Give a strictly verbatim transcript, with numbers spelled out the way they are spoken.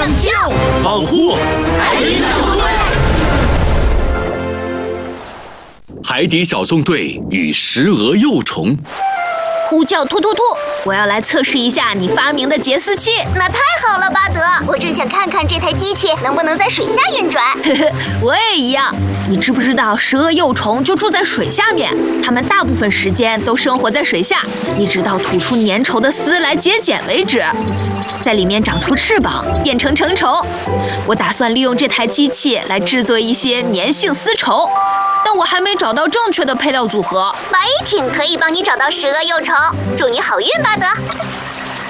拯救、 保护海底小纵队。海底小纵队与食蛾幼虫。 呼叫突突突！我要来测试一下你发明的节丝器。 那太好了，巴德，我正想看看这台机器能不能在水下运转。 呵呵，我也一样。你知不知道食蛾幼虫就住在水下面？它们大部分时间都生活在水下，一直到吐出粘稠的丝来结茧为止，在里面长出翅膀，变成成虫。我打算利用这台机器来制作一些粘性丝绸。但我还没找到正确的配料组合。 白衣艇可以帮你找到食蛾幼虫，祝你好运，巴德。